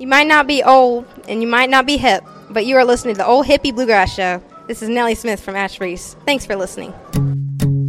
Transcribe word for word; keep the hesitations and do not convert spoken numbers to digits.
You might not be old and you might not be hip, but you are listening to the Old Hippie Bluegrass Show. This is Nellie Smith from Ash Reese. Thanks for listening.